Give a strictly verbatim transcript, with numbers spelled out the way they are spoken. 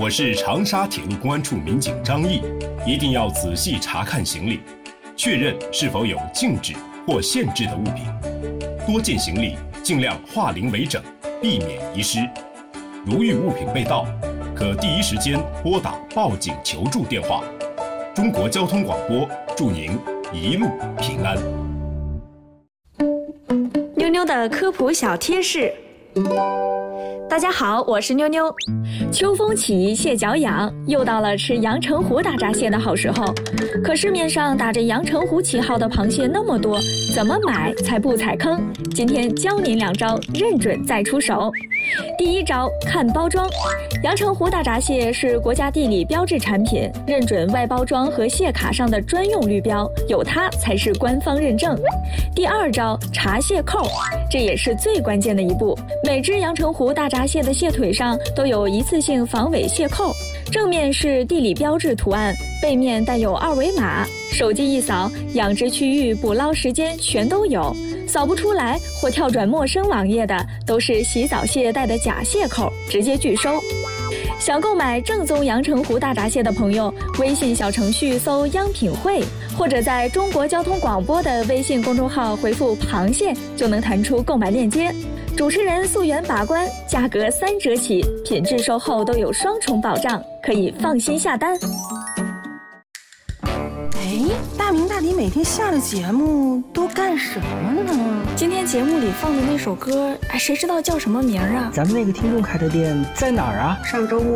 我是长沙铁路公安处民警张毅，一定要仔细查看行李，确认是否有禁止或限制的物品。多件行李尽量化零为整，避免遗失。如遇物品被盗，可第一时间拨打报警求助电话。中国交通广播祝您一路平安。 妞妞的科普小贴士。大家好，我是妞妞。秋风起，蟹脚痒，又到了吃阳澄湖大闸蟹的好时候。可市面上打着阳澄湖旗号的螃蟹那么多，怎么买才不踩坑？今天教您两招，认准再出手。第一招，看包装。阳澄湖大闸蟹是国家地理标志产品，认准外包装和蟹卡上的专用绿标，有它才是官方认证。第二招，查蟹扣，这也是最关键的一步。每只阳澄湖大闸蟹的蟹腿上都有一次性防伪蟹扣，正面是地理标志图案，背面带有二维码，手机一扫，养殖区域、捕捞时间全都有。扫不出来或跳转陌生网页的，都是洗澡蟹带的假蟹扣，直接拒收。想购买正宗阳澄湖大闸蟹的朋友，微信小程序搜央品汇，或者在中国交通广播的微信公众号回复螃蟹，就能弹出购买链接。主持人溯源把关，价格三折起，品质售后都有双重保障，可以放心下单。 哎，大明大迪每天下了节目都干什么呢？ 今天节目里放的那首歌，哎，谁知道叫什么名啊？ 咱们那个听众开的店在哪儿啊？ 上周末